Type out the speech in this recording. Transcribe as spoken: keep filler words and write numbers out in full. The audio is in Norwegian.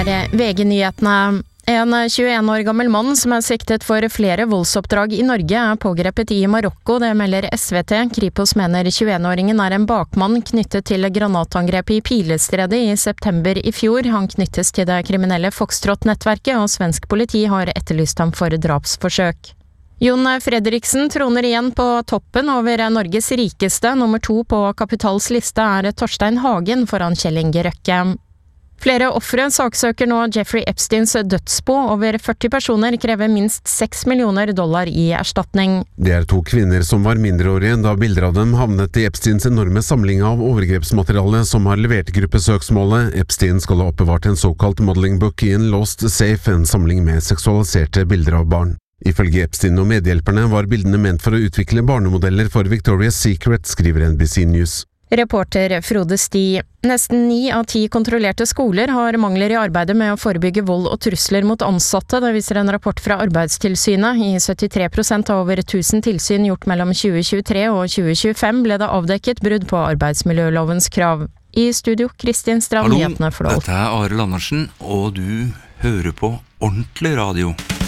V G-nyhetene. En tjueen år gammel mann som er siktet for flere voldsoppdrag i Norge er pågrepet i Marokko, det melder S V T. Kripos mener tjueen-åringen er en bakmann knyttet til granatangrepet i Pilestredet i september i fjor. Han knyttes til det kriminelle Foxtrot-nettverket, og svensk politi har etterlyst ham for drapsforsøk. Jon Fredriksen troner igjen på toppen over Norges rikeste. Nummer to på Kapitals liste er Torstein Hagen foran Kjell Inge Røkke. Flere offre saksøker nå Jeffrey Epsteins dødsbo. Over førti personer krever minst seks millioner dollar i erstatning. Det er to kvinner som var mindreårige da bilder av dem havnet i Epsteins enorme samling av overgrepsmateriale som har levert gruppesøksmålet. Epstein skal ha oppbevart en såkalt modeling book i en lost safe, en samling med seksualiserte bilder av barn. Ifølge Epstein og medhjelperne var bildene ment for å utvikle barnemodeller for Victoria's Secret, skriver N B C News. Reporter Frode Sti. Nesten ni av ti kontrollerte skoler har mangler i arbeidet med å forebygge vold og trusler mot ansatte. Det viser en rapport fra Arbeidstilsynet. I syttitre prosent av over tusen tilsyn gjort mellom tjue tjuetre og tjue tjuefem ble det avdekket brudd på arbeidsmiljølovens krav. I studio, Kristin Strand, nyhetene Flå. Hallo, dette er Arild Andersen, og du hører på Ordentlig Radio.